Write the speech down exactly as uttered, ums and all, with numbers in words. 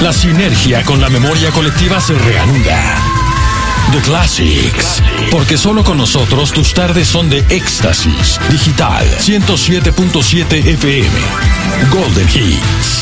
La sinergia con la memoria colectiva se reanuda. The Classics. Porque solo con nosotros tus tardes son de éxtasis. Digital ciento siete punto siete F M. Golden Hits.